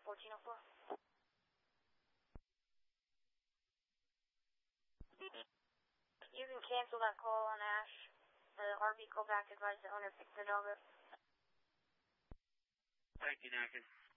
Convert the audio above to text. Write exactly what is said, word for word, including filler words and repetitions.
fourteen oh four. You can cancel that call on Ash. The R V callback advised the owner picked the dog up. Thank you, Nacker.